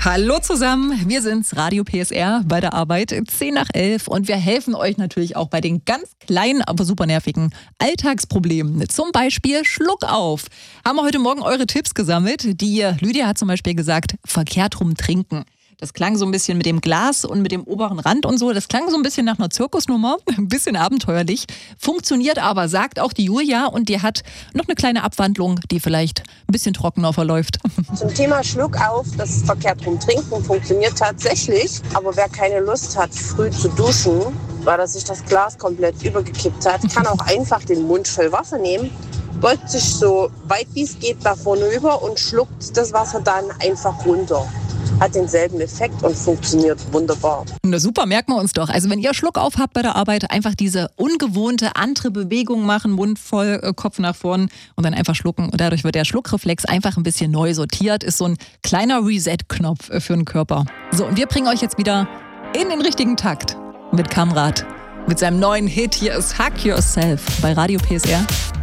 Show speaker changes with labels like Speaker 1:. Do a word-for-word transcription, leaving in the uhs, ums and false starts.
Speaker 1: Hallo zusammen, wir sind's, Radio P S R bei der Arbeit, zehn nach elf und wir helfen euch natürlich auch bei den ganz kleinen, aber super nervigen Alltagsproblemen. Zum Beispiel Schluck auf. Haben wir heute Morgen eure Tipps gesammelt. Die Lydia hat zum Beispiel gesagt, verkehrt rum trinken. Das klang so ein bisschen mit dem Glas und mit dem oberen Rand und so. Das klang so ein bisschen nach einer Zirkusnummer, ein bisschen abenteuerlich. Funktioniert aber, sagt auch die Julia. Und die hat noch eine kleine Abwandlung, die vielleicht ein bisschen trockener verläuft.
Speaker 2: Zum Thema Schluck auf, das verkehrt rum trinken funktioniert tatsächlich. Aber wer keine Lust hat, früh zu duschen, weil er sich das Glas komplett übergekippt hat, kann auch einfach den Mund voll Wasser nehmen, beugt sich so weit wie es geht da vorne über und schluckt das Wasser dann einfach runter. Hat denselben Effekt und funktioniert wunderbar.
Speaker 1: Na super, merken wir uns doch. Also wenn ihr Schluck auf habt bei der Arbeit, einfach diese ungewohnte andere Bewegung machen, Mund voll, äh, Kopf nach vorn und dann einfach schlucken. Und dadurch wird der Schluckreflex einfach ein bisschen neu sortiert. Ist so ein kleiner Reset-Knopf für den Körper. So, und wir bringen euch jetzt wieder in den richtigen Takt mit Kamrat. Mit seinem neuen Hit. Hier ist Hug Yourself bei Radio P S R.